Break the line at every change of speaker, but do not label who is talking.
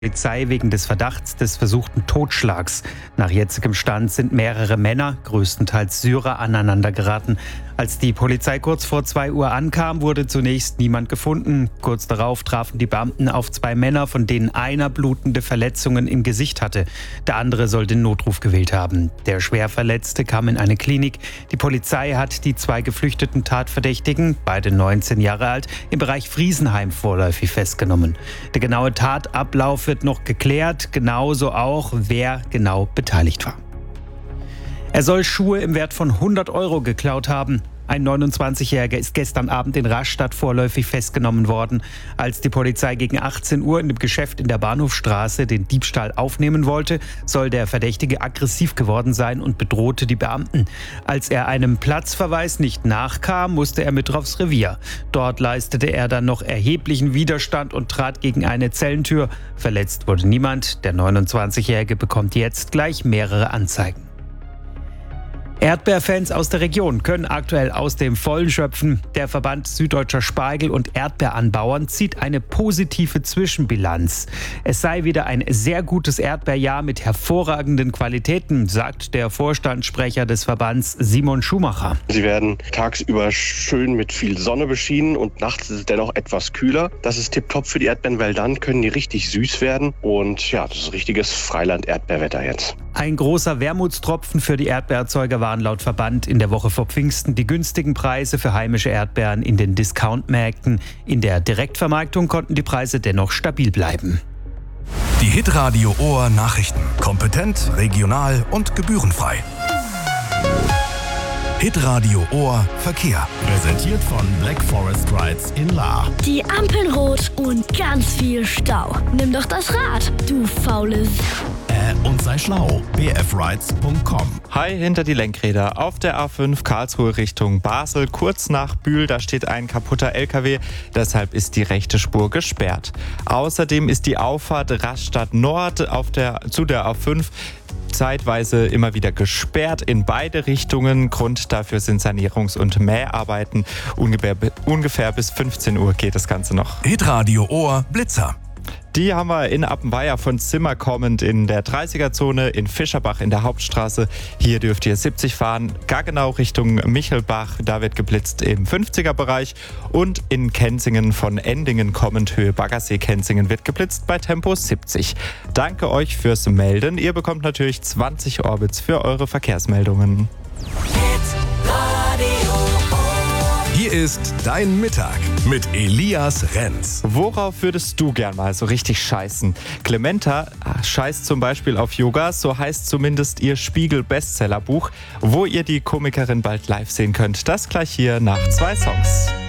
Polizei wegen des Verdachts des versuchten Totschlags. Nach jetzigem Stand sind mehrere Männer, größtenteils Syrer, aneinander geraten. Als die Polizei kurz vor 2 Uhr ankam, wurde zunächst niemand gefunden. Kurz darauf trafen die Beamten auf 2 Männer, von denen einer blutende Verletzungen im Gesicht hatte. Der andere soll den Notruf gewählt haben. Der Schwerverletzte kam in eine Klinik. Die Polizei hat die 2 geflüchteten Tatverdächtigen, beide 19 Jahre alt, im Bereich Friesenheim vorläufig festgenommen. Der genaue Tatablauf wird noch geklärt, genauso auch, wer genau beteiligt war. Er soll Schuhe im Wert von 100 € geklaut haben. Ein 29-Jähriger ist gestern Abend in Rastatt vorläufig festgenommen worden. Als die Polizei gegen 18 Uhr in dem Geschäft in der Bahnhofstraße den Diebstahl aufnehmen wollte, soll der Verdächtige aggressiv geworden sein und bedrohte die Beamten. Als er einem Platzverweis nicht nachkam, musste er mit aufs Revier. Dort leistete er dann noch erheblichen Widerstand und trat gegen eine Zellentür. Verletzt wurde niemand. Der 29-Jährige bekommt jetzt gleich mehrere Anzeigen. Erdbeerfans aus der Region können aktuell aus dem Vollen schöpfen. Der Verband Süddeutscher Spargel- und Erdbeeranbauern zieht eine positive Zwischenbilanz. Es sei wieder ein sehr gutes Erdbeerjahr mit hervorragenden Qualitäten, sagt der Vorstandssprecher des Verbands Simon Schumacher.
Sie werden tagsüber schön mit viel Sonne beschienen und nachts ist es dennoch etwas kühler. Das ist tipptopp für die Erdbeeren, weil dann können die richtig süß werden. Und ja, das ist richtiges Freiland-Erdbeerwetter jetzt.
Ein großer Wermutstropfen für die Erdbeererzeuger waren laut Verband in der Woche vor Pfingsten die günstigen Preise für heimische Erdbeeren in den Discountmärkten. In der Direktvermarktung konnten die Preise dennoch stabil bleiben.
Die Hitradio Ohr Nachrichten. Kompetent, regional und gebührenfrei. Hitradio Ohr Verkehr.
Präsentiert von Black Forest Rides in Lahr.
Die Ampeln rot und ganz viel Stau. Nimm doch das Rad, du faules.
Und sei schlau. bfrides.com.
Hi, hinter die Lenkräder. Auf der A5 Karlsruhe Richtung Basel, kurz nach Bühl, da steht ein kaputter LKW. Deshalb ist die rechte Spur gesperrt. Außerdem ist die Auffahrt Rastatt Nord zu der A5 zeitweise immer wieder gesperrt in beide Richtungen. Grund dafür sind Sanierungs- und Mäharbeiten. Ungefähr bis 15 Uhr geht das Ganze noch.
Hitradio Ohr Blitzer.
Die haben wir in Appenweier von Zimmer kommend in der 30er-Zone, in Fischerbach in der Hauptstraße. Hier dürft ihr 70 fahren, gar genau Richtung Michelbach. Da wird geblitzt im 50er-Bereich. Und in Kenzingen von Endingen kommend, Höhe Baggersee-Kenzingen, wird geblitzt bei Tempo 70. Danke euch fürs Melden. Ihr bekommt natürlich 20 Orbits für eure Verkehrsmeldungen.
Hier ist dein Mittag mit Elias Renz.
Worauf würdest du gern mal so richtig scheißen? Clementa scheißt zum Beispiel auf Yoga, so heißt zumindest ihr Spiegel-Bestsellerbuch, wo ihr die Komikerin bald live sehen könnt. Das gleich hier nach 2 Songs.